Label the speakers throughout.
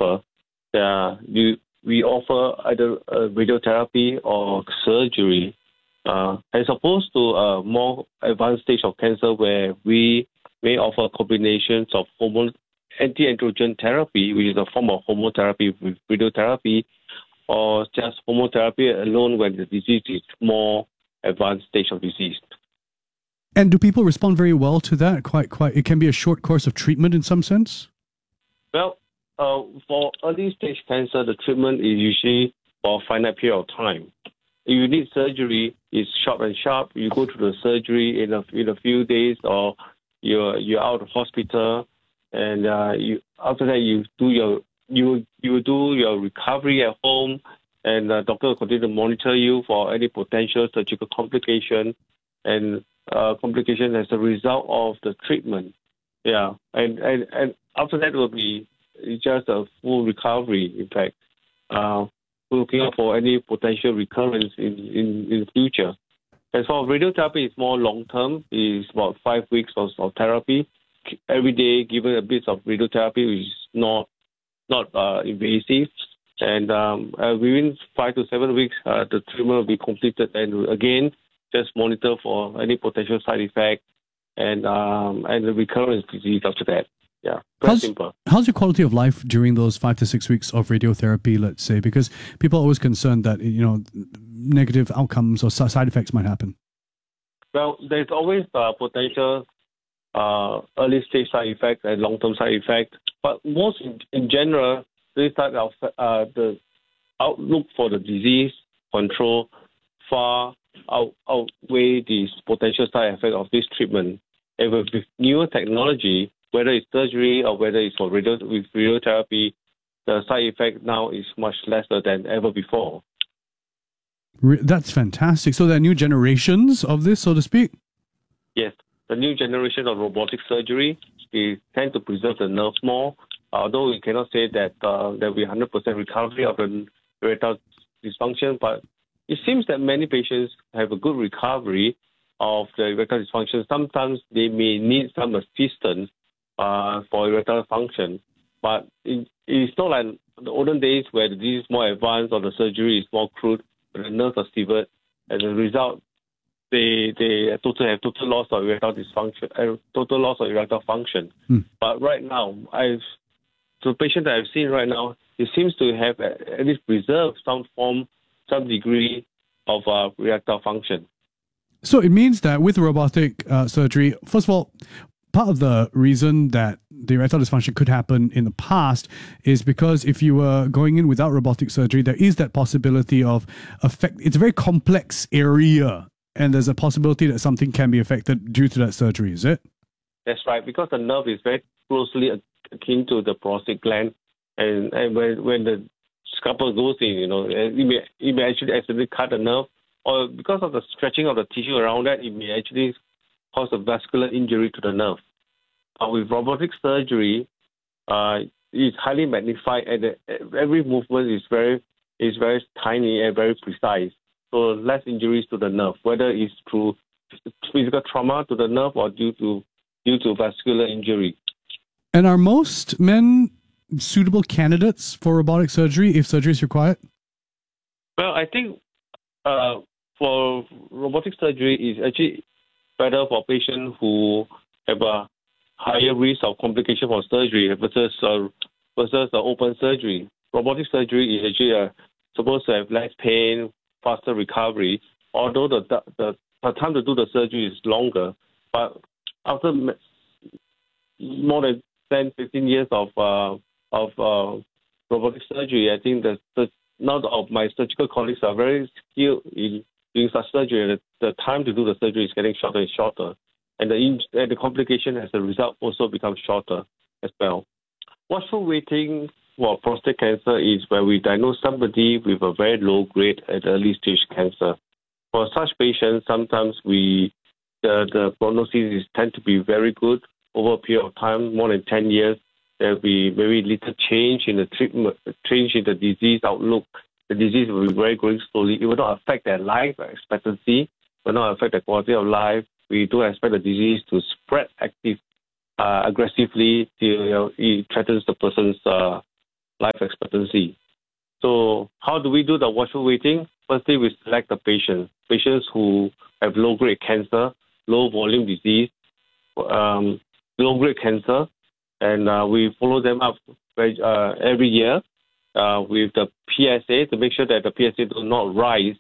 Speaker 1: cheaper, we offer either radiotherapy or surgery, as opposed to a more advanced stage of cancer where we may offer combinations of anti-androgen therapy, which is a form of hormone therapy with radiotherapy, or just hormone therapy alone when the disease is more advanced stage of disease.
Speaker 2: And do people respond very well to that? Quite. It can be a short course of treatment in some sense?
Speaker 1: Well, for early stage cancer, the treatment is usually for a finite period of time. If you need surgery, it's short and sharp. You go to the surgery in a few days, or you're out of hospital, and after that you do your recovery at home, and the doctor will continue to monitor you for any potential surgical complication and complication as a result of the treatment. Yeah, and after that will be just a full recovery. In fact, we're looking out for any potential recurrence in the future. As for radiotherapy, it's more long term. It's about 5 weeks of therapy every day, given a bit of radiotherapy, which is not invasive. And within 5 to 7 weeks, the treatment will be completed, and again, just monitor for any potential side effect and the recurrence disease after that. Yeah, very simple.
Speaker 2: How's your quality of life during those 5 to 6 weeks of radiotherapy, let's say? Because people are always concerned that, negative outcomes or side effects might happen.
Speaker 1: Well, there's always potential early stage side effects and long-term side effects. But most in general, the outlook for the disease control far outweigh the potential side effect of this treatment. And with newer technology, whether it's surgery or whether it's with radiotherapy, the side effect now is much lesser than ever before.
Speaker 2: That's fantastic. So there are new generations of this, so to speak?
Speaker 1: Yes. The new generation of robotic surgery tend to preserve the nerve more, although we cannot say that there will be 100% recovery of the erectile dysfunction, but it seems that many patients have a good recovery of the erectile dysfunction. Sometimes they may need some assistance for erectile function, but it's not like the olden days where the disease is more advanced or the surgery is more crude, but the nerves are severed. As a result, they have total loss of erectile dysfunction, total loss of erectile function. But right now, the patient that I've seen right now, it seems to have at least preserved some degree of erectile function.
Speaker 2: So it means that with robotic surgery, first of all, part of the reason that the erectile dysfunction could happen in the past is because if you were going in without robotic surgery, there is that possibility of it's a very complex area, and there's a possibility that something can be affected due to that surgery, is it? That's
Speaker 1: right, because the nerve is very closely akin to the prostate gland, and when the scalpel goes in, it may actually accidentally cut the nerve, or because of the stretching of the tissue around that, it may actually cause a vascular injury to the nerve. With robotic surgery, it's highly magnified, and every movement is very tiny and very precise. So less injuries to the nerve, whether it's through physical trauma to the nerve or due to vascular injury.
Speaker 2: And are most men suitable candidates for robotic surgery if surgery is required?
Speaker 1: Well, I think for robotic surgery is actually better for patients who have a higher risk of complication from surgery versus open surgery. Robotic surgery is actually supposed to have less pain, faster recovery, although the time to do the surgery is longer. But after more than 10, 15 years of robotic surgery, I think that none of my surgical colleagues are very skilled in doing such surgery. The time to do the surgery is getting shorter and shorter, and the complication as a result also becomes shorter as well. Watchful waiting for prostate cancer is where we diagnose somebody with a very low grade at early stage cancer. For such patients, sometimes the prognosis tend to be very good over a period of time, more than 10 years. There will be very little change in the treatment, change in the disease outlook. The disease will be very growing slowly. It will not affect their life expectancy, will not affect their quality of life. We do expect the disease to spread aggressively till it threatens the person's life expectancy. So how do we do the watchful waiting? Firstly, we select the patients who have low-grade cancer, low-volume disease, low-grade cancer, and we follow them up every year with the PSA to make sure that the PSA does not rise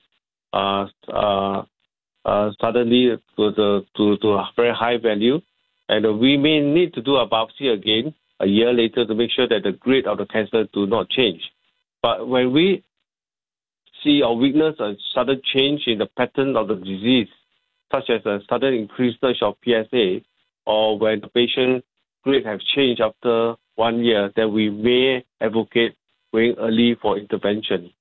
Speaker 1: suddenly to a very high value. And we may need to do a biopsy again a year later to make sure that the grade of the cancer do not change. But when we see or witness a sudden change in the pattern of the disease, such as a sudden increased surge of PSA, or when the patient grade has changed after 1 year, then we may advocate going early for intervention.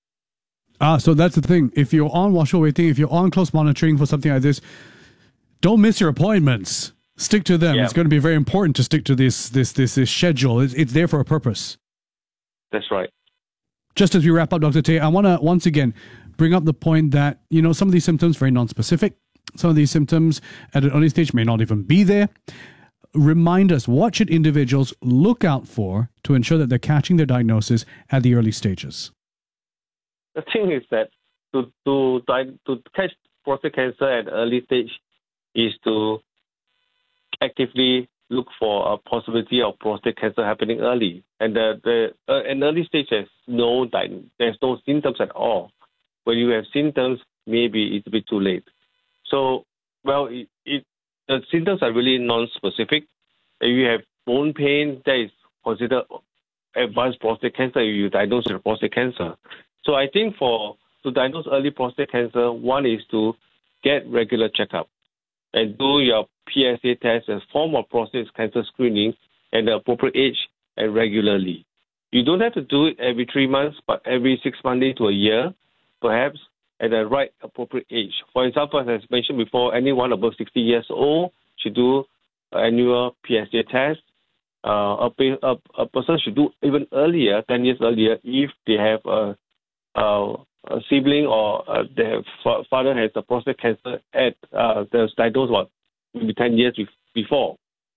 Speaker 2: So that's the thing. If you're on watchful waiting, if you're on close monitoring for something like this, don't miss your appointments. Stick to them. Yeah. It's going to be very important to stick to this schedule. It's there for a purpose.
Speaker 1: That's right.
Speaker 2: Just as we wrap up, Dr. Tay, I want to once again bring up the point that, some of these symptoms are very non-specific. Some of these symptoms at an early stage may not even be there. Remind us, what should individuals look out for to ensure that they're catching their diagnosis at the early stages?
Speaker 1: The thing is that to catch prostate cancer at early stage is to actively look for a possibility of prostate cancer happening early. And an early stage there's no symptoms at all. When you have symptoms, maybe it's a bit too late. So, the symptoms are really non-specific. If you have bone pain, that is considered advanced prostate cancer if you diagnose with prostate cancer. So I think to diagnose early prostate cancer, one is to get regular checkup and do your PSA test as form of prostate cancer screening at the appropriate age and regularly. You don't have to do it every 3 months, but every 6 months to a year, perhaps at the right appropriate age. For example, as I mentioned before, anyone above 60 years old should do annual PSA test. A person should do even earlier, 10 years earlier, if they have a sibling or their father has a prostate cancer that was diagnosed maybe 10 years before.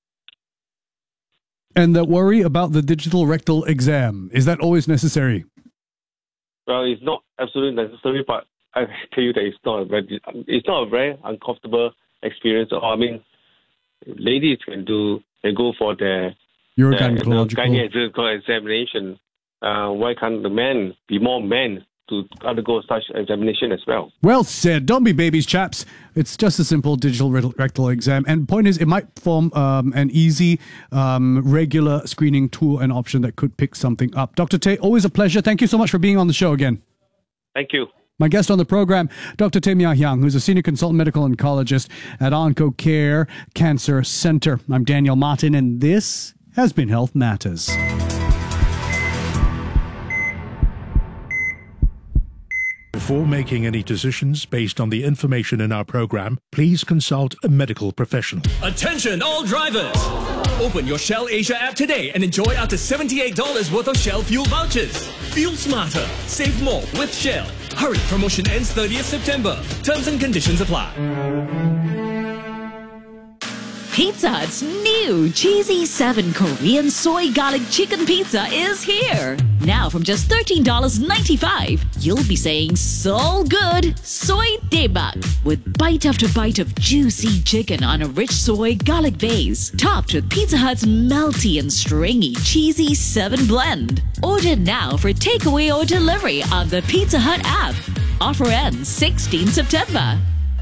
Speaker 2: And the worry about the digital rectal exam, is that always necessary?
Speaker 1: Well, it's not absolutely necessary, but I tell you that it's not a very uncomfortable experience. Ladies can go for their gynecological examination. Why can't the men be more men to undergo such examination as well?
Speaker 2: Well said. Don't be babies, chaps. It's just a simple digital rectal exam. And the point is, it might form an easy, regular screening tool and option that could pick something up. Dr. Tay, always a pleasure. Thank you so much for being on the show again.
Speaker 1: Thank you.
Speaker 2: My guest on the program, Dr. Tay Mia Hyang, who's a senior consultant medical oncologist at Oncocare Cancer Center. I'm Daniel Martin, and this has been Health Matters.
Speaker 3: Before making any decisions based on the information in our program, please consult a medical professional.
Speaker 4: Attention all drivers! Open your Shell Asia app today and enjoy up to $78 worth of Shell fuel vouchers. Fuel smarter, save more with Shell. Hurry, promotion ends 30th September. Terms and conditions apply.
Speaker 5: Pizza Hut's new Cheesy 7 Korean Soy Garlic Chicken Pizza is here. Now from just $13.95, you'll be saying so good soy daebak with bite after bite of juicy chicken on a rich soy garlic base, topped with Pizza Hut's melty and stringy Cheesy 7 blend. Order now for takeaway or delivery on the Pizza Hut app. Offer ends 16 September.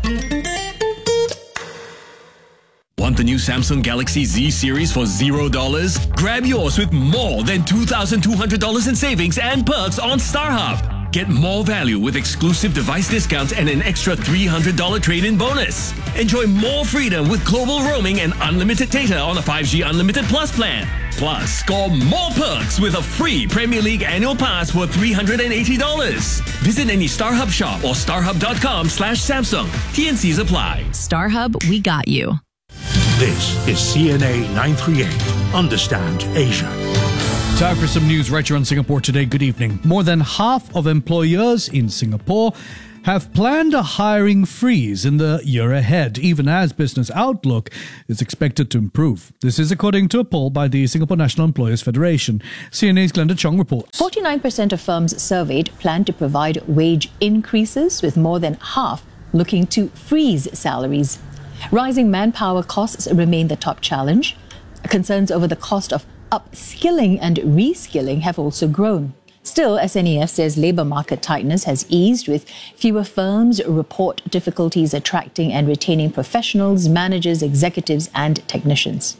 Speaker 4: Want the new Samsung Galaxy Z series for $0? Grab yours with more than $2,200 in savings and perks on StarHub. Get more value with exclusive device discounts and an extra $300 trade-in bonus. Enjoy more freedom with global roaming and unlimited data on a 5G Unlimited Plus plan. Plus, score more perks with a free Premier League annual pass worth $380. Visit any StarHub shop or starhub.com/Samsung. TNCs apply.
Speaker 5: StarHub, we got you.
Speaker 3: This is CNA 938. Understand Asia.
Speaker 2: Time for some news right here on Singapore Today. Good evening. More than half of employers in Singapore have planned a hiring freeze in the year ahead, even as business outlook is expected to improve. This is according to a poll by the Singapore National Employers Federation. CNA's Glenda Chong reports.
Speaker 6: 49% of firms surveyed plan to provide wage increases, with more than half looking to freeze salaries. Rising manpower costs remain the top challenge. Concerns over the cost of upskilling and reskilling have also grown. Still, SNEF says labour market tightness has eased, with fewer firms report difficulties attracting and retaining professionals, managers, executives and technicians.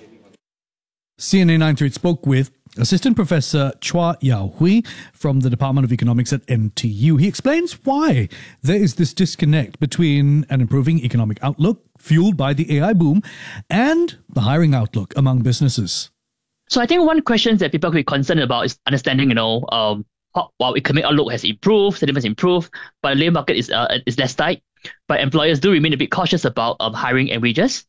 Speaker 2: CNA 938 spoke with Assistant Professor Chua Yao Hui from the Department of Economics at NTU. He explains why there is this disconnect between an improving economic outlook fueled by the AI boom and the hiring outlook among businesses.
Speaker 7: So I think one question that people could be concerned about is understanding, while economic outlook has improved, sentiment has improved, but the labour market is less tight. But employers do remain a bit cautious about hiring and wages.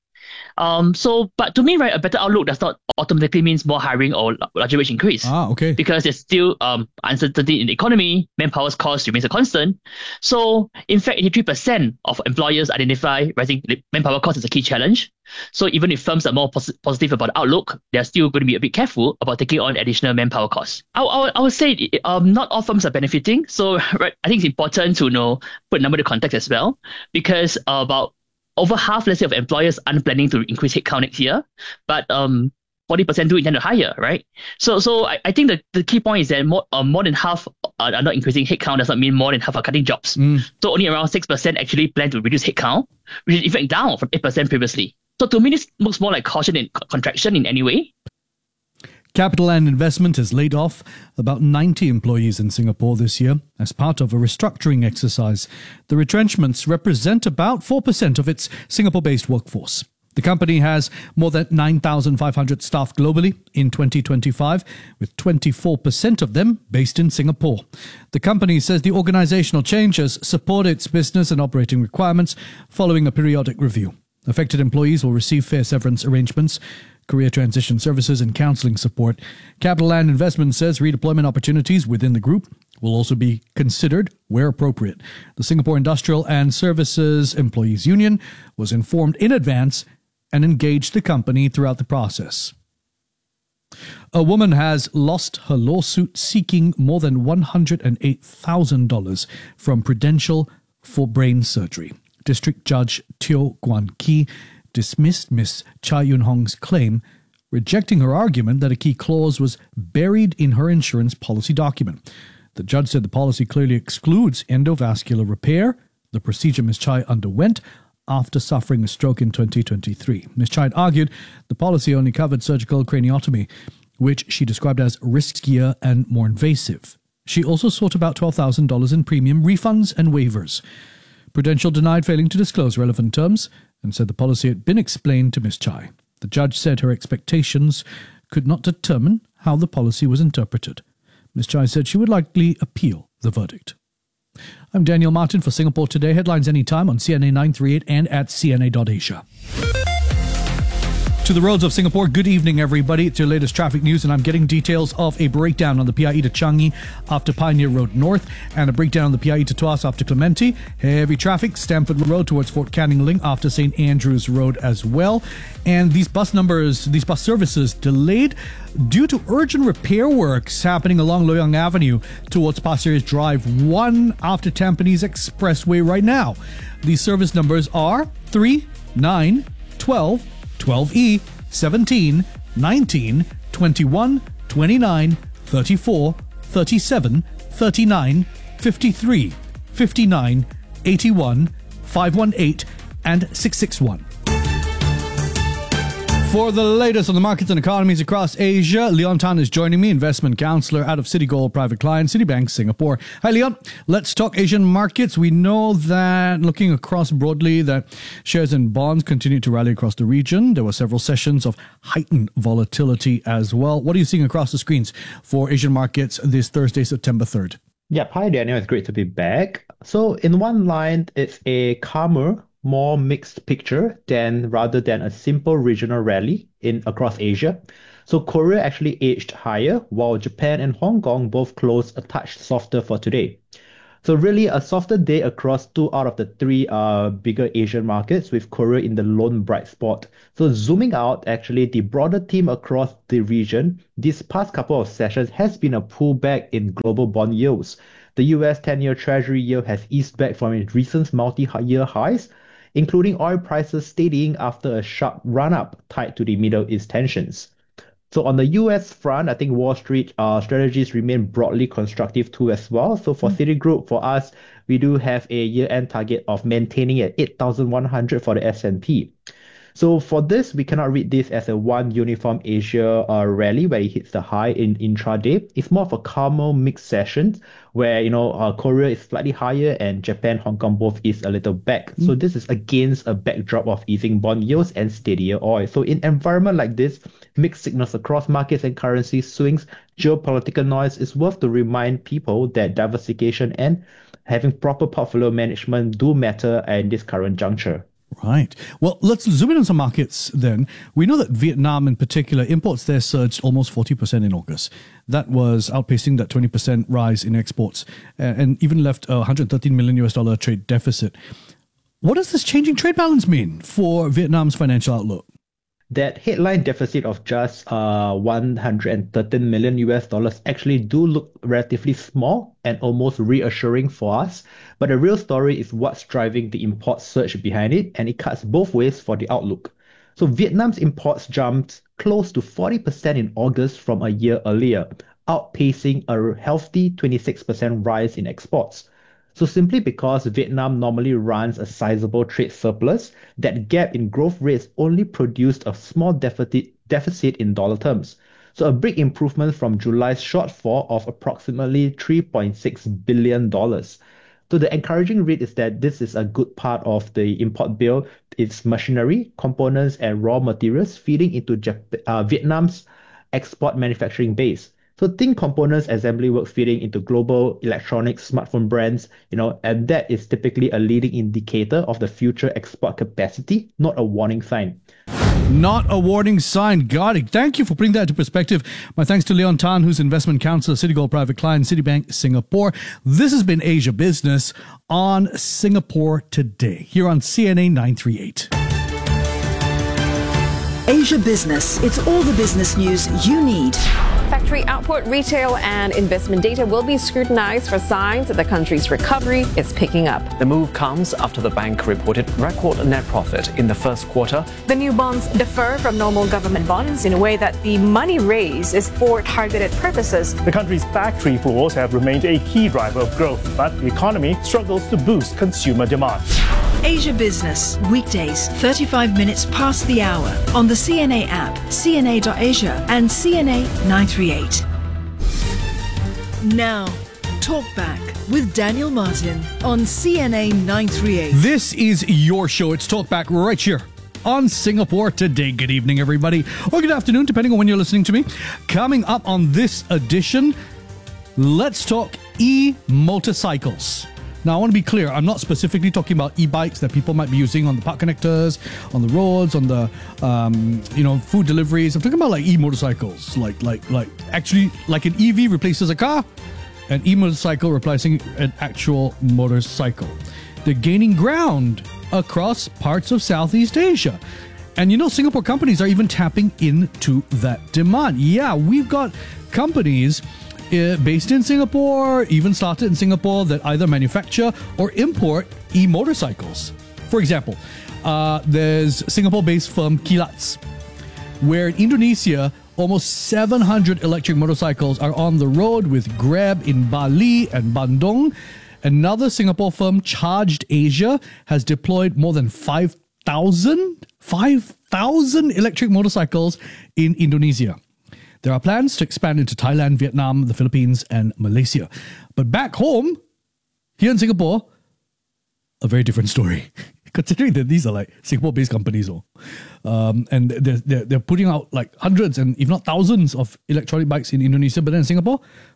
Speaker 7: But to me, right, a better outlook does not automatically means more hiring or larger wage increase.
Speaker 2: Okay.
Speaker 7: Because there's still uncertainty in the economy, manpower's cost remains a constant. So, in fact, 83% of employers identify rising manpower cost as a key challenge. So even if firms are more positive about the outlook, they're still going to be a bit careful about taking on additional manpower costs. I would say not all firms are benefiting. So right, I think it's important to put a number into context as well, because about over half, let's say, of employers aren't planning to increase headcount next year, but 40% do intend to hire, right? So I think the key point is that more than half are not increasing headcount does not mean more than half are cutting jobs. So only around 6% actually plan to reduce headcount, which is in fact down from 8% previously. So to me, this looks more like caution and contraction in any way.
Speaker 2: Capital and Investment has laid off about 90 employees in Singapore this year as part of a restructuring exercise. The retrenchments represent about 4% of its Singapore-based workforce. The company has more than 9,500 staff globally in 2025, with 24% of them based in Singapore. The company says the organizational changes support its business and operating requirements following a periodic review. Affected employees will receive fair severance arrangements, career transition services and counseling support. Capital and Investment says redeployment opportunities within the group will also be considered where appropriate. The Singapore Industrial and Services Employees Union was informed in advance and engaged the company throughout the process. A woman has lost her lawsuit seeking more than $108,000 from Prudential for brain surgery. District Judge Teo Guan Ki dismissed Ms. Chai Yun Hong's claim, rejecting her argument that a key clause was buried in her insurance policy document. The judge said the policy clearly excludes endovascular repair, the procedure Ms. Chai underwent after suffering a stroke in 2023. Ms. Chai argued the policy only covered surgical craniotomy, which she described as riskier and more invasive. She also sought about $12,000 in premium refunds and waivers. Prudential denied failing to disclose relevant terms and said the policy had been explained to Ms. Chai. The judge said her expectations could not determine how the policy was interpreted. Ms. Chai said she would likely appeal the verdict. I'm Daniel Martin for Singapore Today. Headlines anytime on CNA 938 and at cna.asia. To the roads of Singapore, good evening everybody. It's your latest traffic news and I'm getting details of a breakdown on the PIE to Changi after Pioneer Road North and a breakdown on the PIE to Tuas after Clementi. Heavy traffic, Stamford Road towards Fort Canning Link after St. Andrews Road as well. And these bus services delayed due to urgent repair works happening along Loyang Avenue towards Pasir Ris Drive 1 after Tampines Expressway right now. These service numbers are 3, 9, 12, 12E, 17, 19, 21, 29, 34, 37, 39, 53, 59, 81, 518, and 661. For the latest on the markets and economies across Asia, Leon Tan is joining me, investment counselor out of Citigold Private Client, Citibank, Singapore. Hi, Leon. Let's talk Asian markets. We know that looking across broadly that shares and bonds continue to rally across the region. There were several sessions of heightened volatility as well. What are you seeing across the screens for Asian markets this Thursday, September 3rd?
Speaker 8: Yeah, hi Daniel. It's great to be back. So in one line, it's a calmer, more mixed picture rather than a simple regional rally across Asia. So Korea actually edged higher, while Japan and Hong Kong both closed a touch softer for today. So really a softer day across 2 out of the 3 bigger Asian markets, with Korea in the lone bright spot. So zooming out, actually, the broader theme across the region these past couple of sessions has been a pullback in global bond yields. The US 10-year Treasury yield has eased back from its recent multi-year highs, including oil prices steadying after a sharp run-up tied to the Middle East tensions. So on the US front, I think Wall Street strategies remain broadly constructive too as well. So for Citigroup, for us, we do have a year-end target of maintaining at 8,100 for the S&P. So for this, we cannot read this as a one uniform Asia rally where it hits the high in intraday. It's more of a calmer mixed session where, Korea is slightly higher and Japan, Hong Kong both is a little back. So this is against a backdrop of easing bond yields and steadier oil. So in environment like this, mixed signals across markets and currency swings, geopolitical noise, is worth to remind people that diversification and having proper portfolio management do matter in this current juncture.
Speaker 2: Right. Well, let's zoom in on some markets then. We know that Vietnam in particular, imports there surged almost 40% in August. That was outpacing that 20% rise in exports and even left a $113 million trade deficit. What does this changing trade balance mean for Vietnam's financial outlook?
Speaker 8: That headline deficit of just $113 million actually do look relatively small and almost reassuring for us. But the real story is what's driving the import surge behind it, and it cuts both ways for the outlook. So Vietnam's imports jumped close to 40% in August from a year earlier, outpacing a healthy 26% rise in exports. So simply because Vietnam normally runs a sizable trade surplus, that gap in growth rates only produced a small deficit in dollar terms. So a big improvement from July's shortfall of approximately $3.6 billion. So the encouraging read is that this is a good part of the import bill. It's machinery, components, and raw materials feeding into Vietnam's export manufacturing base. So think components, assembly work feeding into global electronics, smartphone brands, and that is typically a leading indicator of the future export capacity, not a warning sign.
Speaker 2: Not a warning sign. Got it. Thank you for putting that into perspective. My thanks to Leon Tan, who's investment counselor, Citigold Private Client, Citibank Singapore. This has been Asia Business on Singapore Today, here on CNA 938.
Speaker 9: Asia Business. It's all the business news you need.
Speaker 10: Factory output, retail, and investment data will be scrutinized for signs that the country's recovery is picking up.
Speaker 11: The move comes after the bank reported record net profit in the first quarter.
Speaker 10: The new bonds differ from normal government bonds in a way that the money raised is for targeted purposes.
Speaker 12: The country's factory floors have remained a key driver of growth, but the economy struggles to boost consumer demand.
Speaker 9: Asia Business, weekdays, 35 minutes past the hour on the CNA app, cna.asia and CNA 938. Now, Talk Back with Daniel Martin on CNA 938.
Speaker 2: This is your show. It's Talk Back right here on Singapore Today. Good evening, everybody, or good afternoon, depending on when you're listening to me. Coming up on this edition, let's talk e-motorcycles. Now, I want to be clear, I'm not specifically talking about e-bikes that people might be using on the park connectors, on the roads, on the, food deliveries. I'm talking about like e-motorcycles, actually like an EV replaces a car, an e-motorcycle replacing an actual motorcycle. They're gaining ground across parts of Southeast Asia. And Singapore companies are even tapping into that demand. Yeah, we've got companies based in Singapore, even started in Singapore, that either manufacture or import e-motorcycles. For example, there's Singapore-based firm Kilats, where in Indonesia, almost 700 electric motorcycles are on the road with Grab in Bali and Bandung. Another Singapore firm, Charged Asia, has deployed more than 5,000 electric motorcycles in Indonesia. There are plans to expand into Thailand, Vietnam, the Philippines, and Malaysia. But back home, here in Singapore, a very different story. Considering that these are like Singapore-based companies, and they're putting out like hundreds and if not thousands of electronic bikes in Indonesia, but then in Singapore,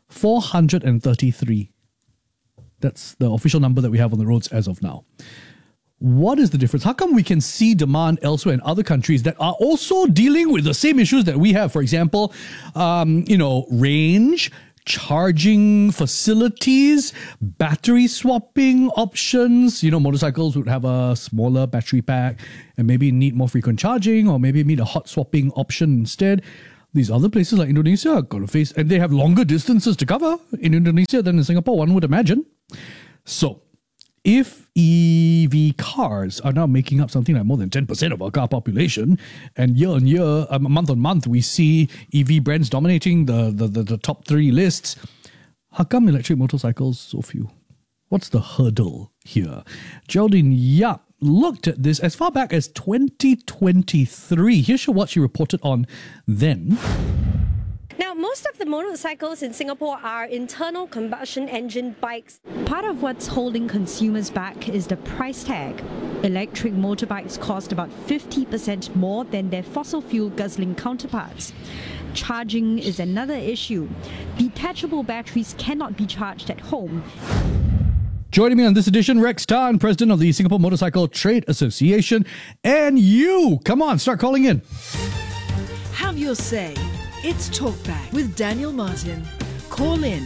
Speaker 2: 433. That's the official number that we have on the roads as of now. What is the difference? How come we can see demand elsewhere in other countries that are also dealing with the same issues that we have? For example, range, charging facilities, battery swapping options. Motorcycles would have a smaller battery pack and maybe need more frequent charging, or maybe need a hot swapping option instead. These other places like Indonesia are going to face, and they have longer distances to cover in Indonesia than in Singapore, one would imagine. So, if EV cars are now making up something like more than 10% of our car population, and year on year, month on month, we see EV brands dominating the top 3 lists, how come electric motorcycles so few? What's the hurdle here? Geraldine Yap looked at this as far back as 2023. Here's what she reported on then.
Speaker 13: Now, most of the motorcycles in Singapore are internal combustion engine bikes.
Speaker 14: Part of what's holding consumers back is the price tag. Electric motorbikes cost about 50% more than their fossil fuel guzzling counterparts. Charging is another issue. Detachable batteries cannot be charged at home.
Speaker 2: Joining me on this edition, Rex Tan, president of the Singapore Motorcycle Trade Association. And you, come on, start calling in.
Speaker 9: Have your say. It's Talkback with Daniel Martin. Call in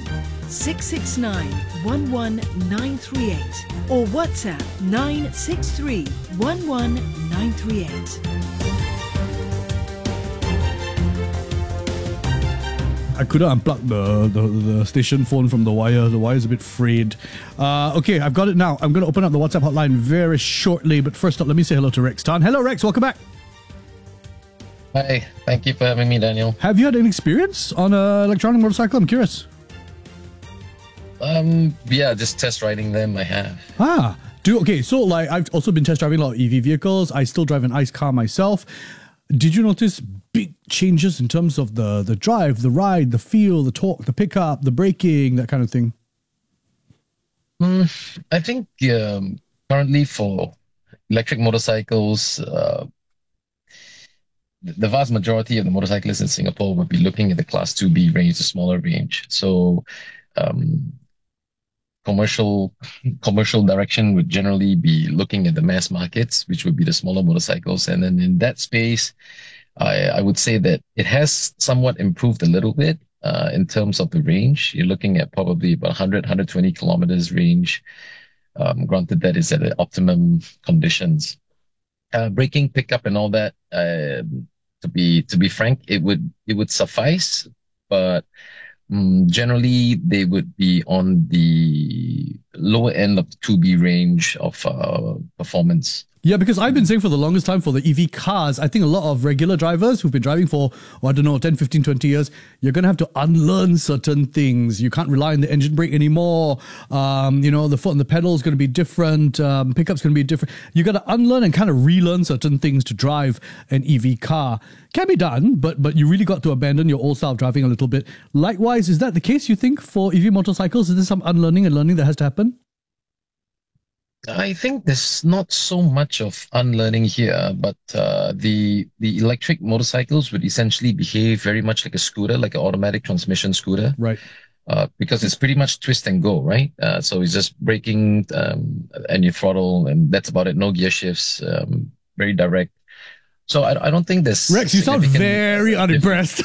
Speaker 9: 669-11938 or WhatsApp 963-11938.
Speaker 2: I couldn't unplug the station phone from the wire. The wire's a bit frayed. Okay, I've got it now. I'm going to open up the WhatsApp hotline very shortly. But first up, let me say hello to Rex Tan. Hello, Rex. Welcome back.
Speaker 15: Hi. Thank you for having me, Daniel.
Speaker 2: Have you had any experience on an electronic motorcycle? I'm curious.
Speaker 15: Yeah, just test riding them. I have.
Speaker 2: So I've also been test driving a lot of EV vehicles. I still drive an ICE car myself. Did you notice big changes in terms of the drive, the ride, the feel, the torque, the pickup, the braking, that kind of thing?
Speaker 15: I think currently for electric motorcycles, the vast majority of the motorcyclists in Singapore would be looking at the Class 2B range, the smaller range. So commercial direction would generally be looking at the mass markets, which would be the smaller motorcycles. And then in that space, I would say that it has somewhat improved a little bit in terms of the range. You're looking at probably about 100, 120 kilometers range. Granted, that is at the optimum conditions. Braking, pickup, and all that. To be frank, it would suffice, but generally they would be on the lower end of the 2B range of performance.
Speaker 2: Yeah, because I've been saying for the longest time for the EV cars, I think a lot of regular drivers who've been driving for, 10, 15, 20 years, you're going to have to unlearn certain things. You can't rely on the engine brake anymore. The foot on the pedal is going to be different. Pickup's going to be different. You got to unlearn and kind of relearn certain things to drive an EV car. Can be done, but you really got to abandon your old style of driving a little bit. Likewise, is that the case, you think, for EV motorcycles? Is there some unlearning and learning that has to happen?
Speaker 15: I think there's not so much of unlearning here, but the electric motorcycles would essentially behave very much like a scooter, like an automatic transmission scooter.
Speaker 2: Right.
Speaker 15: Because it's pretty much twist and go, right? So it's just braking and you throttle, and that's about it. No gear shifts, very direct. So I don't think there's...
Speaker 2: Rex, you sound very unimpressed.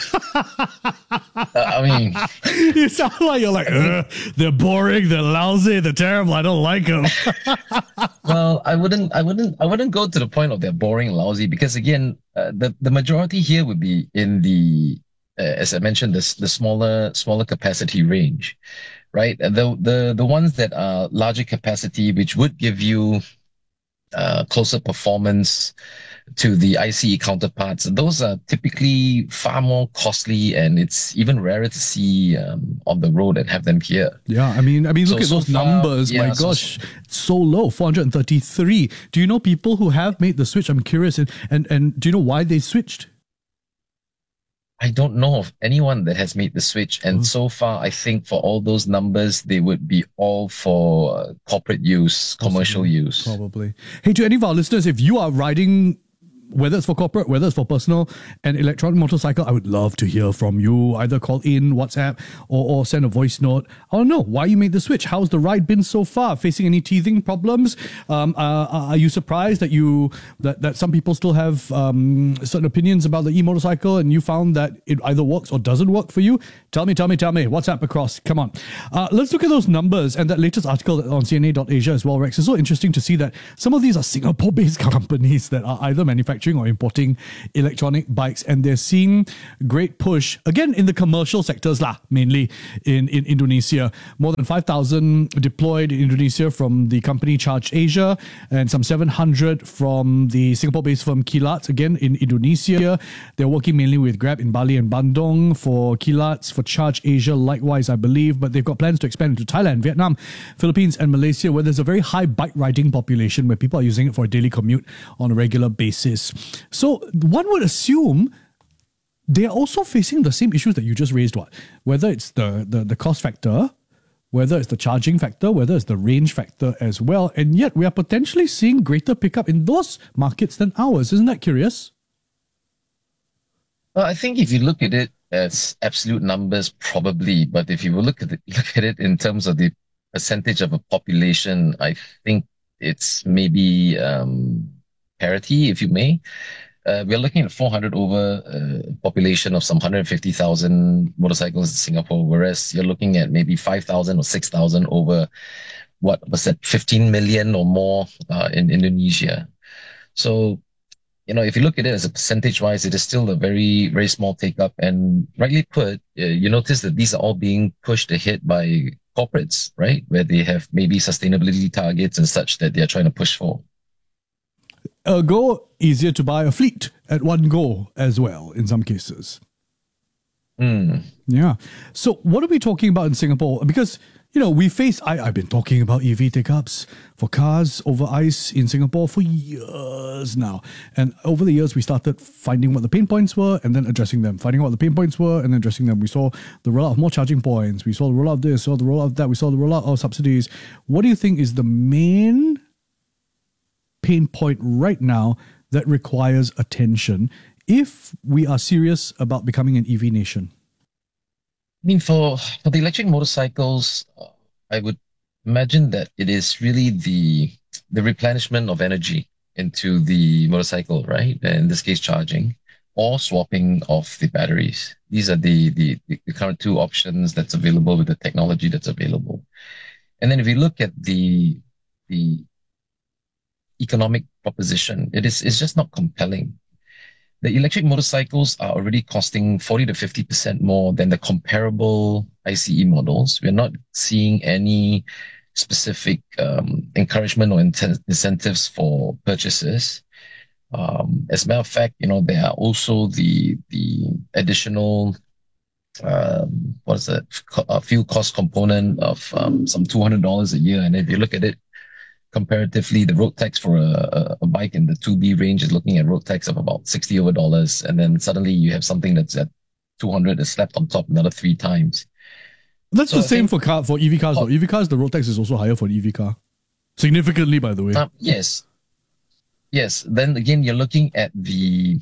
Speaker 2: You sound like you're like, they're boring, they're lousy, they're terrible, I don't like them.
Speaker 15: Well, I wouldn't go to the point of they're boring, lousy, because again, the majority here would be in the, as I mentioned, the smaller capacity range, right? The ones that are larger capacity, which would give you closer performance to the ICE counterparts, those are typically far more costly, and it's even rarer to see on the road and have them here.
Speaker 2: Yeah, I mean, look at those numbers. My gosh, it's so low, 433. Do you know people who have made the switch? I'm curious, and do you know why they switched?
Speaker 15: I don't know of anyone that has made the switch, and so far, I think for all those numbers, they would be all for corporate use, commercial use.
Speaker 2: Probably. Hey, to any of our listeners, if you are riding whether it's for corporate, whether it's for personal, an electronic motorcycle, I would love to hear from you. Either call in, WhatsApp, or send a voice note. I don't know why you made the switch. How's the ride been so far? Facing any teething problems? Are you surprised that some people still have certain opinions about the e-motorcycle, and you found that it either works or doesn't work for you? Tell me. WhatsApp across. Come on. Let's look at those numbers and that latest article on CNA.Asia as well, Rex. It's so interesting to see that some of these are Singapore-based companies that are either manufacturing or importing electronic bikes, and they're seeing great push, again, in the commercial sectors, mainly in Indonesia. More than 5,000 deployed in Indonesia from the company Charge Asia, and some 700 from the Singapore-based firm Kilat, again, in Indonesia. They're working mainly with Grab in Bali and Bandung for Kilat, for Charge Asia, likewise, I believe, but they've got plans to expand into Thailand, Vietnam, Philippines, and Malaysia, where there's a very high bike riding population, where people are using it for a daily commute on a regular basis. So one would assume they are also facing the same issues that you just raised, whether it's the cost factor, whether it's the charging factor, whether it's the range factor as well, and yet we are potentially seeing greater pickup in those markets than ours. Isn't that curious?
Speaker 15: Well, I think if you look at it as absolute numbers, probably, but if you look at it in terms of the percentage of a population, I think it's maybe parity, if you may. We're looking at 400 over a population of some 150,000 motorcycles in Singapore, whereas you're looking at maybe 5,000 or 6,000 over, what was that, 15 million or more in Indonesia. So, if you look at it as a percentage-wise, it is still a very, very small take-up. And rightly put, you notice that these are all being pushed ahead by corporates, right? Where they have maybe sustainability targets and such that they're trying to push for.
Speaker 2: Ergo, easier to buy a fleet at one go as well, in some cases. Yeah. So what are we talking about in Singapore? Because, we face, I've been talking about EV take-ups for cars over ICE in Singapore for years now. And over the years, we started finding what the pain points were and then addressing them. Finding what the pain points were and then addressing them. We saw the rollout of more charging points. We saw the rollout of this, saw the rollout of that. We saw the rollout of subsidies. What do you think is the main pain point right now that requires attention if we are serious about becoming an EV nation?
Speaker 15: I mean, for the electric motorcycles, I would imagine that it is really the replenishment of energy into the motorcycle, right? In this case, charging or swapping of the batteries. These are the current two options that's available with the technology that's available. And then if you look at the economic proposition, it's just not compelling. The electric motorcycles are already costing 40 to 50% more than the comparable ICE models. We're not seeing any specific encouragement or incentives for purchases. As a matter of fact, there are also the additional fuel cost component of some $200 a year. And if you look at it comparatively, the road tax for a bike in the 2B range is looking at road tax of about $60 over, and then suddenly you have something that's at 200 is slapped on top another 3 times.
Speaker 2: That's the same for EV cars though. EV cars, the road tax is also higher for an EV car. Significantly, by the way.
Speaker 15: Yes. Then again, you're looking at the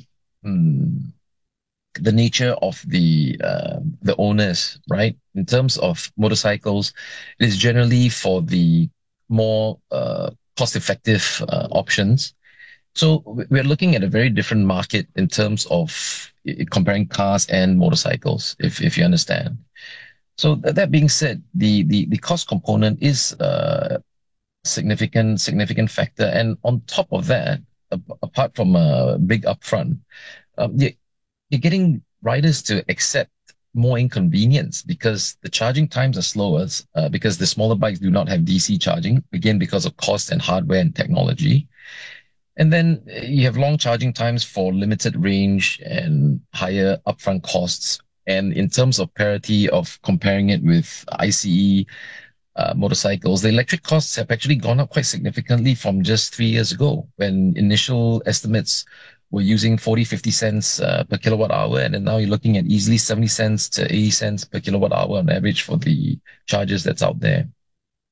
Speaker 15: nature of the owners, right? In terms of motorcycles, it is generally for the more cost-effective options. So we're looking at a very different market in terms of comparing cars and motorcycles, if you understand. So that being said, the cost component is a significant factor. And on top of that, apart from a big upfront, you're getting riders to accept more inconvenience because the charging times are slower because the smaller bikes do not have DC charging, again, because of cost and hardware and technology. And then you have long charging times for limited range and higher upfront costs. And in terms of parity of comparing it with ICE motorcycles, the electric costs have actually gone up quite significantly from just 3 years ago when initial estimates were using 40, 50 cents per kilowatt hour. And then now you're looking at easily 70 cents to 80 cents per kilowatt hour on average for the chargers that's out there.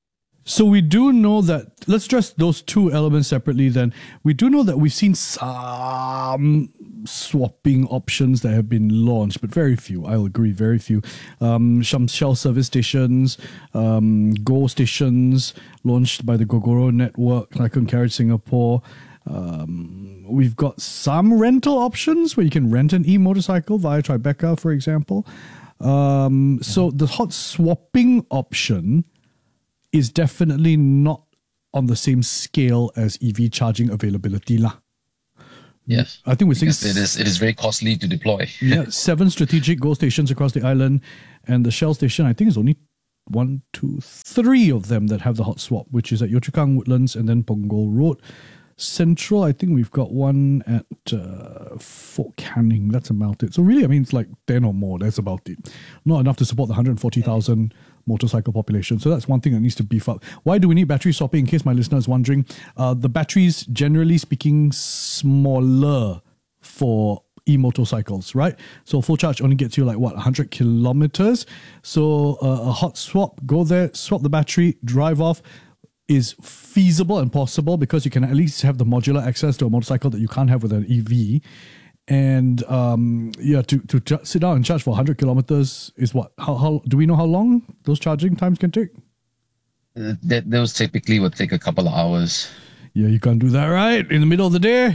Speaker 2: So we do know that, let's address those two elements separately then. We do know that we've seen some swapping options that have been launched, but very few, I'll agree, very few. Some Shell service stations, Go stations launched by the Gogoro network, like on Carriage Singapore. We've got some rental options where you can rent an e-motorcycle via Tribeca, for example. So the hot swapping option is definitely not on the same scale as EV charging availability lah.
Speaker 15: Yes,
Speaker 2: I think we're seeing
Speaker 15: it is very costly to deploy.
Speaker 2: 7 strategic Go stations across the island, and the Shell station, I think, is only 1, 2, 3 of them that have the hot swap, which is at Yio Chu Kang, Woodlands, and then Punggol Road. Central, I think we've got one at Fort Canning. That's about it. So really, I mean, it's like 10 or more. That's about it. Not enough to support the 140,000 motorcycle population. So that's one thing that needs to beef up. Why do we need battery swapping? In case my listener is wondering, the batteries, generally speaking, smaller for e-motorcycles, right? So full charge only gets you 100 kilometers. So a hot swap, go there, swap the battery, drive off, is feasible and possible because you can at least have the modular access to a motorcycle that you can't have with an EV. And to sit down and charge for 100 kilometers is what? How do we know how long those charging times can take?
Speaker 15: Those typically would take a couple of hours.
Speaker 2: Yeah, you can't do that, right? In the middle of the day.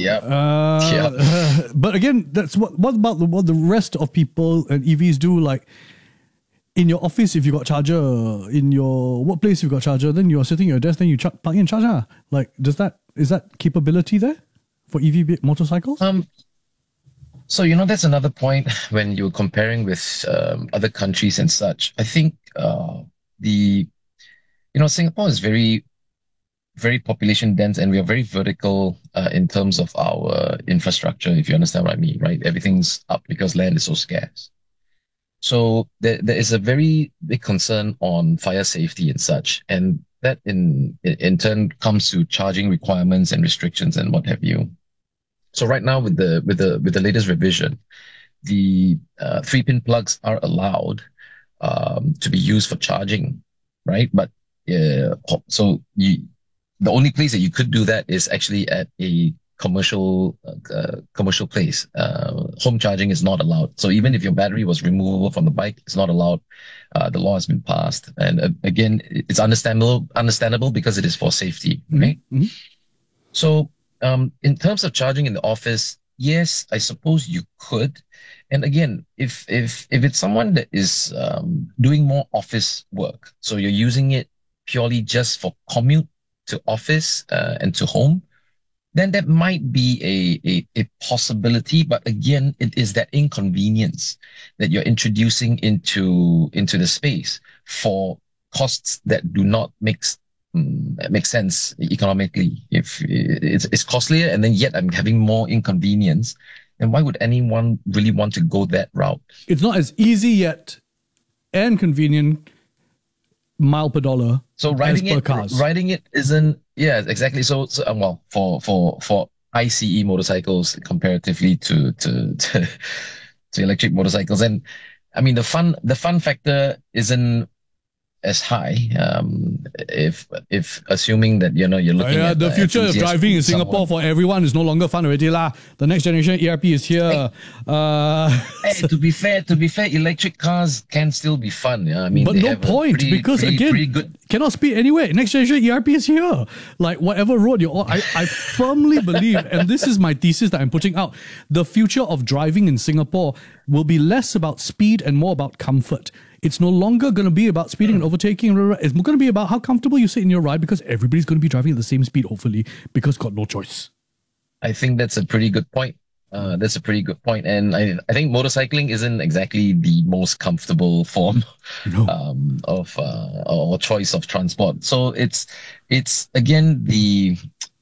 Speaker 15: Yeah.
Speaker 2: But again, that's what about what the rest of people and EVs do? Like in your office, if you got charger, in your workplace, if you got charger, then you're sitting at your desk, then you plug in charger. Like, is that capability there for EV motorcycles?
Speaker 15: So, that's another point when you're comparing with other countries and such. I think Singapore is very, very population dense, and we are very vertical in terms of our infrastructure, if you understand what I mean, right? Everything's up because land is so scarce. So there is a very big concern on fire safety and such, and that in turn comes to charging requirements and restrictions and what have you. So right now with the latest revision, the 3-pin plugs are allowed to be used for charging, right? But so the only place that you could do that is actually at a commercial place. Home charging is not allowed. So even if your battery was removable from the bike, it's not allowed. The law has been passed, and again, it's understandable because it is for safety, right? Mm-hmm. So in terms of charging in the office, yes, I suppose you could. And again, if it's someone that is doing more office work, so you're using it purely just for commute to office and to home, then that might be a possibility. But again, it is that inconvenience that you're introducing into the space for costs that do not make sense economically. If it's costlier and then yet I'm having more inconvenience, then why would anyone really want to go that route? It's
Speaker 2: not as easy yet and convenient mile per dollar.
Speaker 15: So riding it isn't. Yeah, exactly. So well, for ICE motorcycles comparatively to electric motorcycles, and I mean the fun factor isn't as high. If assuming that you're looking at
Speaker 2: the future of driving in Singapore for everyone is no longer fun already lah. The next generation ERP is here.
Speaker 15: Hey, to be fair, electric cars can still be fun. Yeah, I mean,
Speaker 2: but no point because again, cannot speed anyway. Next generation ERP is here. Like whatever road you're on, I firmly believe, and this is my thesis that I'm putting out. The future of driving in Singapore will be less about speed and more about comfort. It's no longer going to be about speeding and overtaking. It's going to be about how comfortable you sit in your ride because everybody's going to be driving at the same speed, hopefully, because got no choice.
Speaker 15: I think that's a pretty good point. And I think motorcycling isn't exactly the most comfortable form of or choice of transport. So it's again the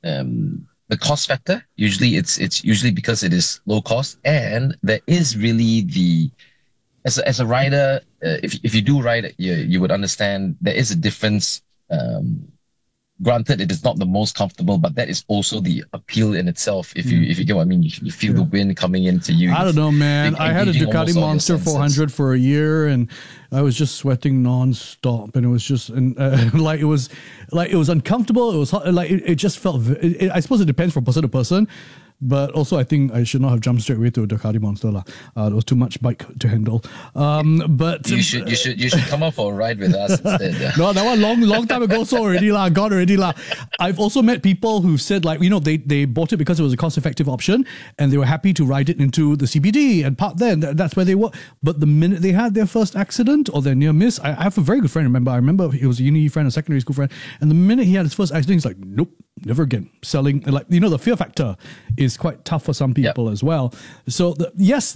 Speaker 15: cost factor. Usually it's usually because it is low cost, and there is really as a rider, if you do ride, you would understand there is a difference granted, it is not the most comfortable, but that is also the appeal in itself. If you get what I mean, you feel the wind coming into you.
Speaker 2: I don't know, man. I had a Ducati Monster 400 for a year, and I was just sweating non-stop, and it was just it was uncomfortable. It was hot, it just felt. I suppose it depends from person to person. But also, I think I should not have jumped straight away to a Ducati Monster. There was too much bike to handle. But
Speaker 15: you should come up for a ride with us instead. Yeah.
Speaker 2: No, that one long time ago. So already gone already I've also met people who said they bought it because it was a cost-effective option, and they were happy to ride it into the CBD and park there. That's where they were. But the minute they had their first accident or their near miss, I have a very good friend. I remember he was a uni friend, a secondary school friend, and the minute he had his first accident, he's like, nope. Never again. Selling, the fear factor is quite tough for some people as well. So the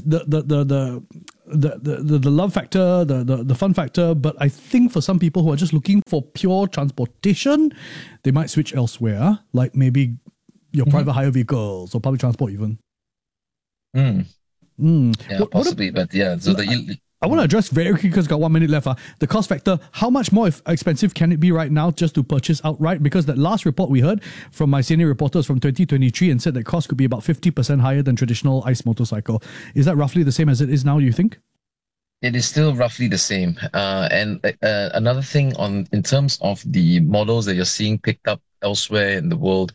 Speaker 2: love factor, the fun factor, but I think for some people who are just looking for pure transportation, they might switch elsewhere, like maybe your private hire vehicles or public transport even.
Speaker 15: Yeah, possibly, but yeah. So
Speaker 2: I want to address very quickly because I've got 1 minute left. The cost factor, how much more expensive can it be right now just to purchase outright? Because that last report we heard from my senior reporters from 2023 and said that cost could be about 50% higher than traditional ICE motorcycle. Is that roughly the same as it is now, you think?
Speaker 15: It is still roughly the same. And another thing in terms of the models that you're seeing picked up elsewhere in the world,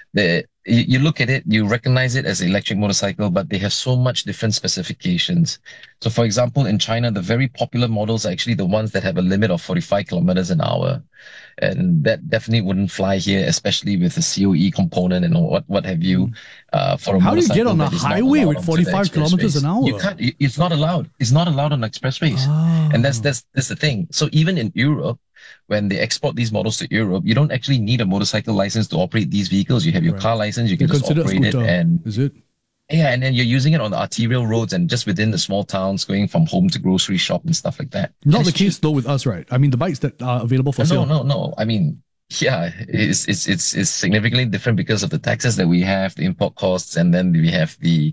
Speaker 15: you look at it, you recognize it as an electric motorcycle, but they have so much different specifications. So for example, in China, the very popular models are actually the ones that have a limit of 45 kilometers an hour. And that definitely wouldn't fly here, especially with the COE component and what have you. For a
Speaker 2: How do you get on a highway with 45 kilometers an hour?
Speaker 15: You can't. It's not allowed. It's not allowed on expressways. And that's the thing. So even in Europe, when they export these models to Europe, you don't actually need a motorcycle license to operate these vehicles. You have your car license, you can just operate it. And
Speaker 2: is it?
Speaker 15: Yeah, and then you're using it on the arterial roads and just within the small towns, going from home to grocery shop and stuff like that.
Speaker 2: Not the case though with us, right? I mean, the bikes that are available for sale.
Speaker 15: No. I mean, yeah, it's significantly different because of the taxes that we have, the import costs, and then we have the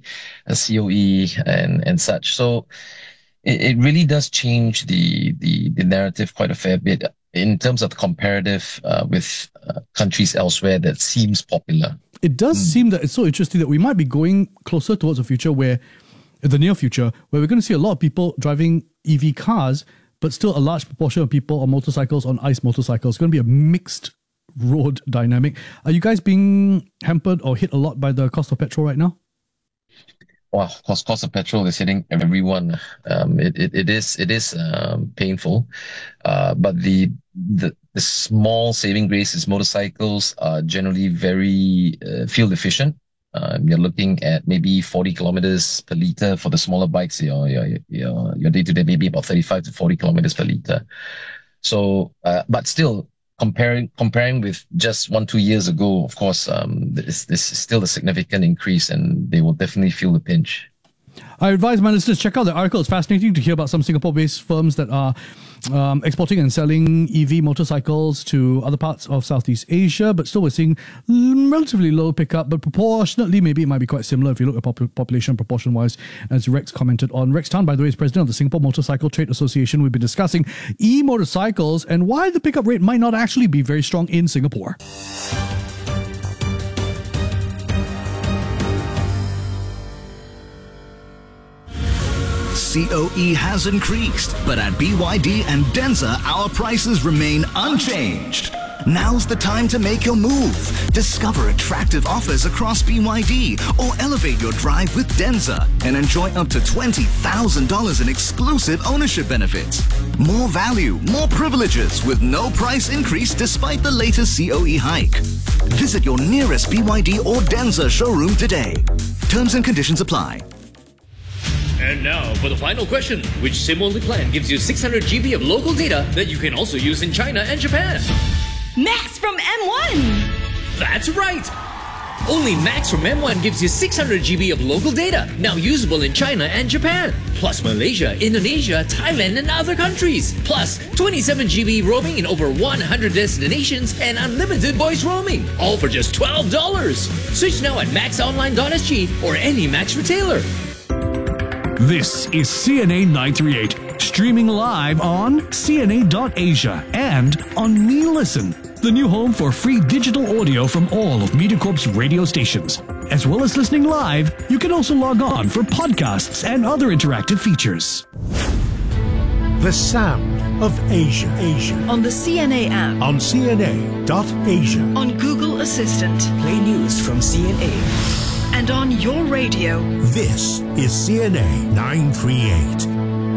Speaker 15: COE and such. So it really does change the narrative quite a fair bit in terms of the comparative with countries elsewhere that seems popular.
Speaker 2: It does seem that it's so interesting that we might be going closer towards a future where, in the near future, where we're going to see a lot of people driving EV cars, but still a large proportion of people on motorcycles, on ICE motorcycles. It's going to be a mixed road dynamic. Are you guys being hampered or hit a lot by the cost of petrol right now?
Speaker 15: Wow, cost of petrol is hitting everyone. It is painful, but the small saving grace is motorcycles are generally very fuel efficient. You're looking at maybe 40 kilometers per liter for the smaller bikes. Your day-to-day maybe about 35 to 40 kilometers per liter. So, but still comparing with just 1-2 years ago, of course, this is still a significant increase, and they will definitely feel the pinch.
Speaker 2: I advise my listeners check out the article. It's fascinating to hear about some Singapore-based firms that are exporting and selling EV motorcycles to other parts of Southeast Asia, but still we're seeing relatively low pickup, but proportionately maybe it might be quite similar if you look at population proportion-wise, as Rex commented on. Rex Tan, by the way, is president of the Singapore Motorcycle Trade Association. We've been discussing e-motorcycles and why the pickup rate might not actually be very strong in Singapore.
Speaker 16: COE has increased, but at BYD and Denza, our prices remain unchanged. Now's the time to make your move. Discover attractive offers across BYD or elevate your drive with Denza and enjoy up to $20,000 in exclusive ownership benefits. More value, more privileges with no price increase despite the latest COE hike. Visit your nearest BYD or Denza showroom today. Terms and conditions apply.
Speaker 4: And now for the final question. Which SIM-only plan gives you 600 GB of local data that you can also use in China and Japan?
Speaker 17: Max from M1!
Speaker 4: That's right! Only Max from M1 gives you 600 GB of local data, now usable in China and Japan. Plus Malaysia, Indonesia, Thailand and other countries. Plus 27 GB roaming in over 100 destinations and unlimited voice roaming. All for just $12. Switch now at maxonline.sg or any Max retailer.
Speaker 18: This is CNA 938, streaming live on CNA.Asia and on Me Listen, the the new home for free digital audio from all of MediaCorp's radio stations. As well as listening live, you can also log on for podcasts and other interactive features.
Speaker 3: The Sound of Asia.
Speaker 9: On the CNA app.
Speaker 3: On CNA.Asia.
Speaker 9: On Google Assistant.
Speaker 19: Play news from CNA.
Speaker 9: And on your radio.
Speaker 3: This is CNA 938.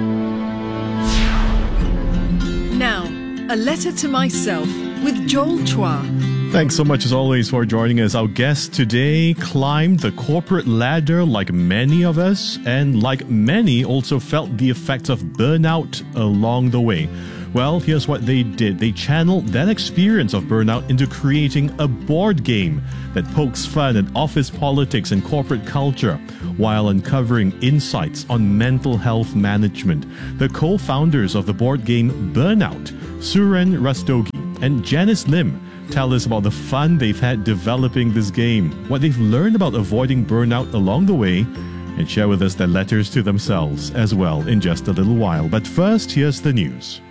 Speaker 9: Now, a letter to myself with Joel Chua.
Speaker 20: Thanks so much as always for joining us. Our guest today climbed the corporate ladder like many of us, and like many also felt the effects of burnout along the way. Well, here's what they did. They channeled that experience of burnout into creating a board game that pokes fun at office politics and corporate culture while uncovering insights on mental health management. The co-founders of the board game Burnout, Suren Rastogi and Janice Lim, tell us about the fun they've had developing this game, what they've learned about avoiding burnout along the way, and share with us their letters to themselves as well in just a little while. But first, here's the news.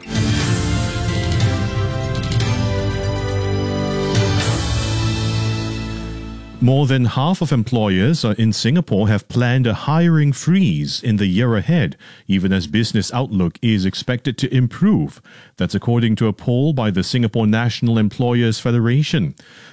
Speaker 20: More than half of employers in Singapore have planned a hiring freeze in the year ahead, even as business outlook is expected to improve. That's according to a poll by the Singapore National Employers Federation.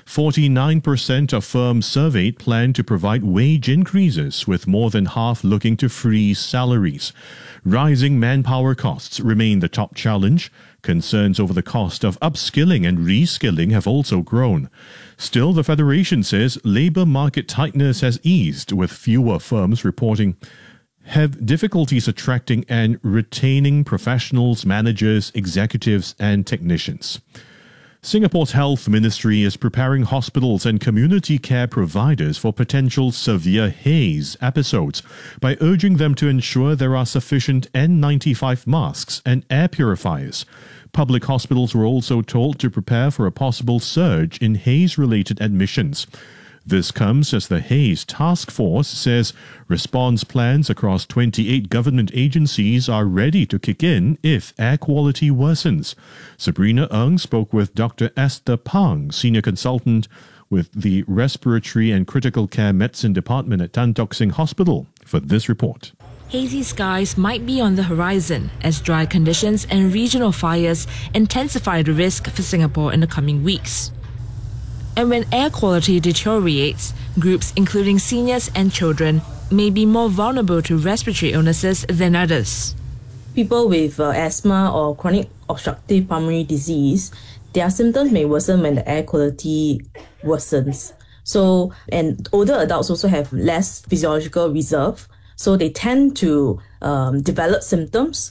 Speaker 20: 49% of firms surveyed plan to provide wage increases, with more than half looking to freeze salaries. Rising manpower costs remain the top challenge. Concerns over the cost of upskilling and reskilling have also grown. Still, the Federation says labour market tightness has eased, with fewer firms reporting have difficulties attracting and retaining professionals, managers, executives and technicians. Singapore's Health Ministry is preparing hospitals and community care providers for potential severe haze episodes by urging them to ensure there are sufficient N95 masks and air purifiers. Public hospitals were also told to prepare for a possible surge in haze-related admissions. This comes as the Haze Task Force says response plans across 28 government agencies are ready to kick in if air quality worsens. Sabrina Ng spoke with Dr. Esther Pang, senior consultant with the Respiratory and Critical Care Medicine Department at Tan Tock Seng Hospital, for this report.
Speaker 21: Hazy skies might be on the horizon as dry conditions and regional fires intensify the risk for Singapore in the coming weeks. And when air quality deteriorates, groups including seniors and children may be more vulnerable to respiratory illnesses than others.
Speaker 22: People with asthma or chronic obstructive pulmonary disease, their symptoms may worsen when the air quality worsens. So, and older adults also have less physiological reserve, so they tend to develop symptoms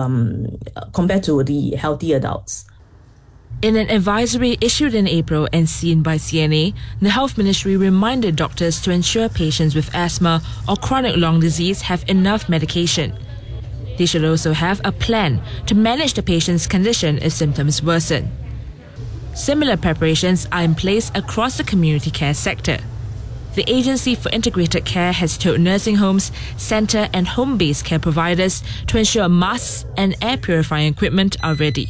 Speaker 22: compared to the healthy adults.
Speaker 21: In an advisory issued in April and seen by CNA, the Health Ministry reminded doctors to ensure patients with asthma or chronic lung disease have enough medication. They should also have a plan to manage the patient's condition if symptoms worsen. Similar preparations are in place across the community care sector. The Agency for Integrated Care has told nursing homes, centre and home-based care providers to ensure masks and air purifying equipment are ready.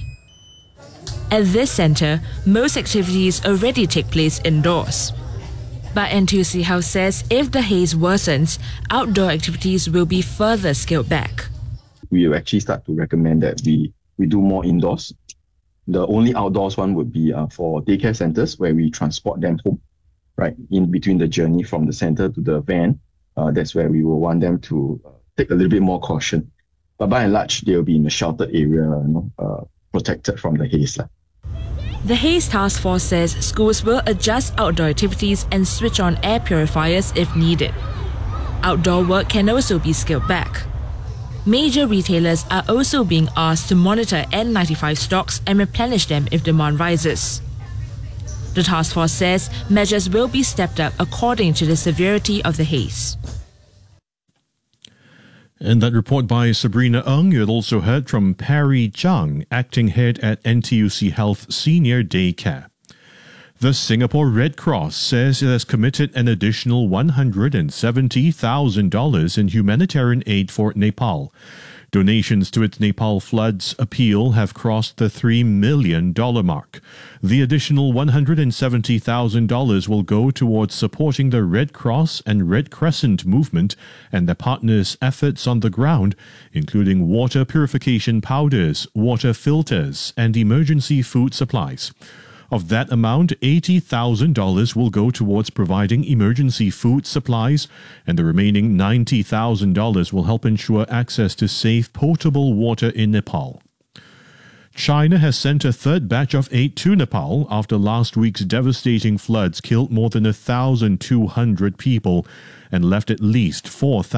Speaker 21: At this centre, most activities already take place indoors. But NTUC House says if the haze worsens, outdoor activities will be further scaled back.
Speaker 23: We will actually start to recommend that we do more indoors. The only outdoors one would be for daycare centres where we transport them home, right, in between the journey from the centre to the van. That's where we will want them to take a little bit more caution. But by and large, they'll be in a sheltered area, protected from the haze.
Speaker 21: The Haze Task Force says schools will adjust outdoor activities and switch on air purifiers if needed. Outdoor work can also be scaled back. Major retailers are also being asked to monitor N95 stocks and replenish them if demand rises. The task force says measures will be stepped up according to the severity of the haze.
Speaker 20: And that report by Sabrina Ng. You had also heard from Perry Zhang, acting head at NTUC Health Senior Daycare. The Singapore Red Cross says it has committed an additional $170,000 in humanitarian aid for Nepal. Donations to its Nepal floods appeal have crossed the $3 million mark. The additional $170,000 will go towards supporting the Red Cross and Red Crescent movement and their partners' efforts on the ground, including water purification powders, water filters, and emergency food supplies. Of that amount, $80,000 will go towards providing emergency food supplies, and the remaining $90,000 will help ensure access to safe potable water in Nepal. China has sent a third batch of aid to Nepal after last week's devastating floods killed more than 1,200 people and left at least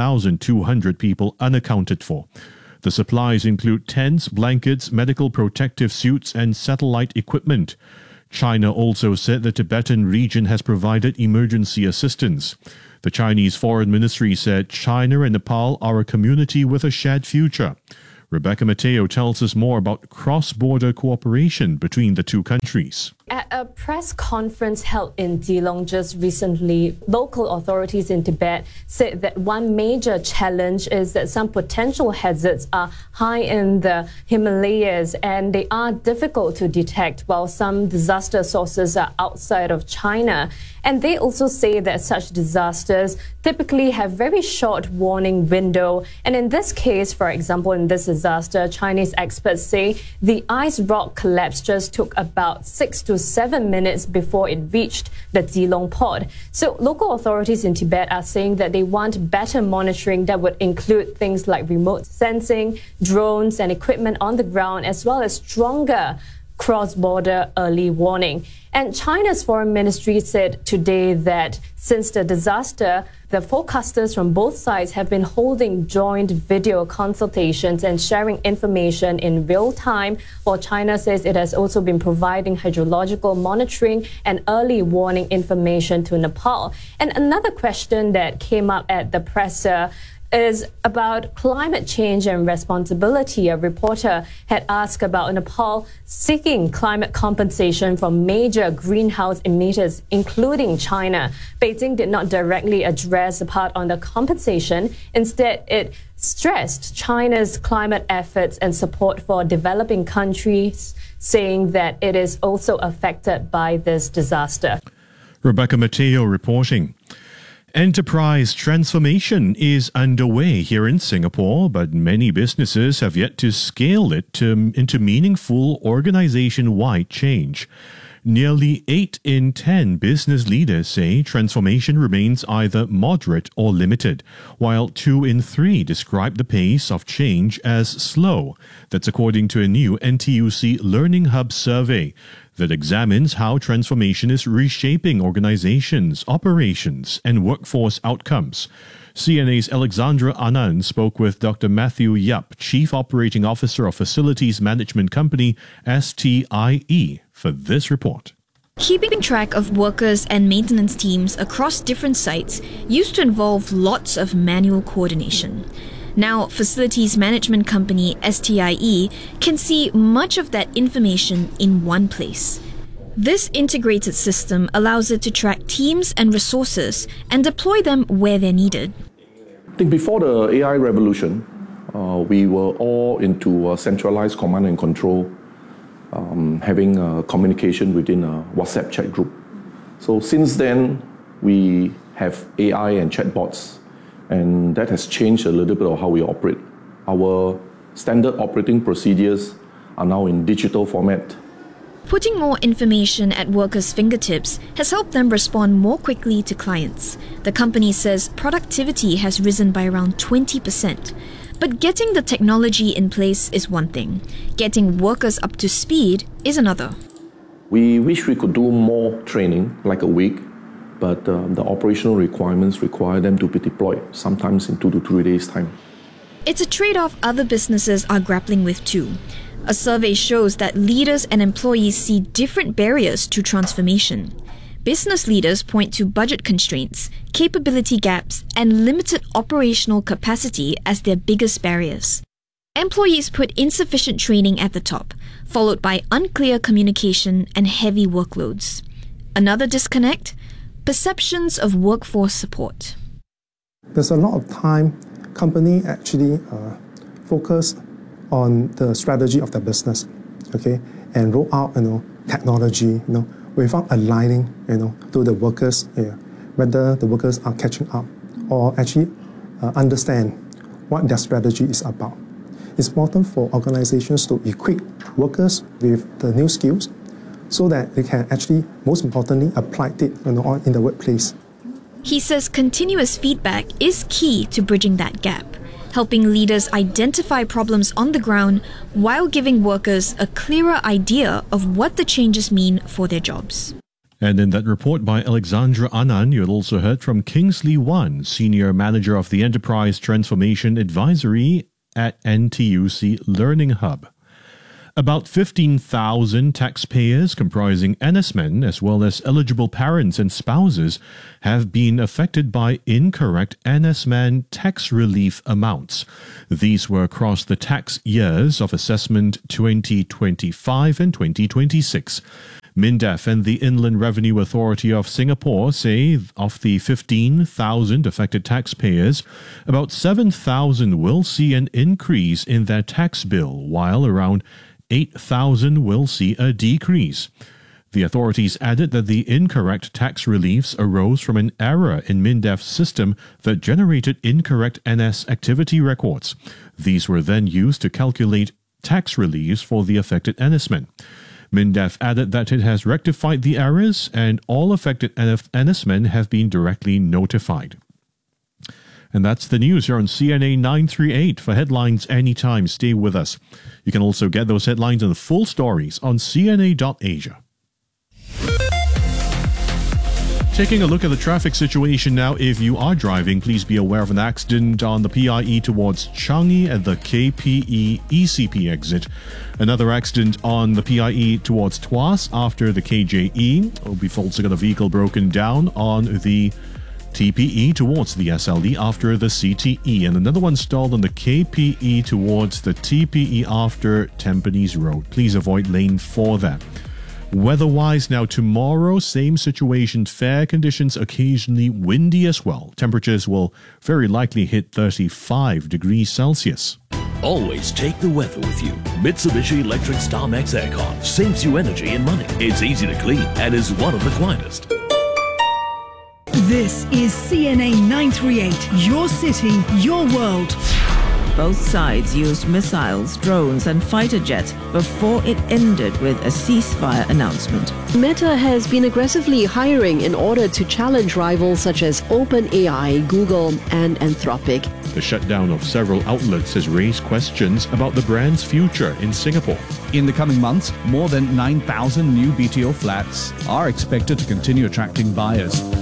Speaker 20: 4,200 people unaccounted for. The supplies include tents, blankets, medical protective suits, and satellite equipment. China also said the Tibetan region has provided emergency assistance. The Chinese Foreign Ministry said China and Nepal are a community with a shared future. Rebecca Mateo tells us more about cross-border cooperation between the two countries.
Speaker 1: At a press conference held in Geelong just recently, local authorities in Tibet said that one major challenge is that some potential hazards are high in the Himalayas and they are difficult to detect, while some disaster sources are outside of China. And they also say that such disasters typically have very short warning window. And in this case, for example, in this disaster, Chinese experts say the ice rock collapse just took about 6 to 7 minutes before it reached the Geelong port. So local authorities in Tibet are saying that they want better monitoring that would include things like remote sensing, drones and equipment on the ground, as well as stronger cross-border early warning. And China's foreign ministry said today that since the disaster, the forecasters from both sides have been holding joint video consultations and sharing information in real time, while China says it has also been providing hydrological monitoring and early warning information to Nepal. And another question that came up at the presser is about climate change and responsibility. A reporter had asked about Nepal seeking climate compensation from major greenhouse emitters, including China. Beijing did not directly address the part on the compensation. Instead, it stressed China's climate efforts and support for developing countries, saying that it is also affected by this disaster.
Speaker 20: Rebecca Mateo reporting. Enterprise transformation is underway here in Singapore, but many businesses have yet to scale it into meaningful organization-wide change. Nearly 8 in 10 business leaders say transformation remains either moderate or limited, while 2 in 3 describe the pace of change as slow. That's according to a new NTUC Learning Hub survey that examines how transformation is reshaping organizations, operations, and workforce outcomes. CNA's Alexandra Anand spoke with Dr. Matthew Yap, Chief Operating Officer of Facilities Management Company, STIE, for this report.
Speaker 5: Keeping track of workers and maintenance teams across different sites used to involve lots of manual coordination. Now, Facilities Management Company, STIE, can see much of that information in one place. This integrated system allows it to track teams and resources and deploy them where they're needed.
Speaker 6: I think before the AI revolution, we were all into centralized command and control, having communication within a WhatsApp chat group. So since then, we have AI and chatbots, and that has changed a little bit of how we operate. Our standard operating procedures are now in digital format.
Speaker 5: Putting more information at workers' fingertips has helped them respond more quickly to clients. The company says productivity has risen by around 20%. But getting the technology in place is one thing. Getting workers up to speed is another.
Speaker 6: We wish we could do more training, like a week, but the operational requirements require them to be deployed, sometimes in 2 to 3 days' time.
Speaker 5: It's a trade-off other businesses are grappling with too. A survey shows that leaders and employees see different barriers to transformation. Business leaders point to budget constraints, capability gaps, and limited operational capacity as their biggest barriers. Employees put insufficient training at the top, followed by unclear communication and heavy workloads. Another disconnect? Perceptions of workforce support.
Speaker 24: There's a lot of time company actually
Speaker 7: focus on the strategy of the business, okay, and roll out, technology, without aligning, to the workers, whether the workers are catching up or actually understand what their strategy is about. It's important for organizations to equip workers with the new skills so that they can actually, most importantly, apply it in the workplace.
Speaker 5: He says continuous feedback is key to bridging that gap, helping leaders identify problems on the ground while giving workers a clearer idea of what the changes mean for their jobs.
Speaker 20: And in that report by Alexandra Anand, you had also heard from Kingsley Wan, Senior Manager of the Enterprise Transformation Advisory at NTUC Learning Hub. About 15,000 taxpayers comprising NSmen as well as eligible parents and spouses have been affected by incorrect NSman tax relief amounts. These were across the tax years of assessment 2025 and 2026. MINDEF and the Inland Revenue Authority of Singapore say of the 15,000 affected taxpayers, about 7,000 will see an increase in their tax bill, while around 8,000 will see a decrease. The authorities added that the incorrect tax reliefs arose from an error in MINDEF's system that generated incorrect NS activity records. These were then used to calculate tax reliefs for the affected NSmen. MINDEF added that it has rectified the errors and all affected NSmen have been directly notified. And that's the news here on CNA 938. For headlines anytime, stay with us. You can also get those headlines and the full stories on CNA.Asia. Taking a look at the traffic situation now. If you are driving, please be aware of an accident on the PIE towards Changi at the KPE ECP exit. Another accident on the PIE towards Tuas after the KJE. We've also got a vehicle broken down on the TPE towards the SLE after the CTE, and another one stalled on the KPE towards the TPE after Tampines Road. Please avoid lane 4 there. Weather-wise now, tomorrow, same situation, fair conditions, occasionally windy as well. Temperatures will very likely hit 35 degrees Celsius.
Speaker 8: Always take the weather with you. Mitsubishi Electric StarMax Aircon saves you energy and money. It's easy to clean and is one of the quietest.
Speaker 9: This is CNA 938, your city, your world.
Speaker 11: Both sides used missiles, drones and fighter jets before it ended with a ceasefire announcement.
Speaker 24: Meta has been aggressively hiring in order to challenge rivals such as OpenAI, Google and Anthropic.
Speaker 20: The shutdown of several outlets has raised questions about the brand's future in Singapore.
Speaker 25: In the coming months, more than 9,000 new BTO flats are expected to continue attracting buyers.